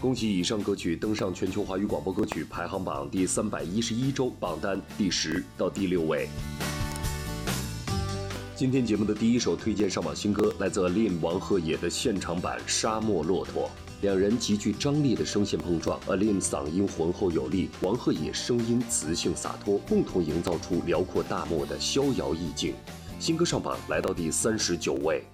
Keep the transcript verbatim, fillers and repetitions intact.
恭喜以上歌曲登上全球华语广播歌曲排行榜第三百一十一周榜单第十到第六位。今天节目的第一首推荐上榜新歌来自 Alim 王鹤野的现场版《沙漠骆驼》，两人极具张力的声线碰撞 ，Alim 嗓音浑厚有力，王鹤野声音磁性洒脱，共同营造出辽阔大漠的逍遥意境。新歌上榜来到第三十九位。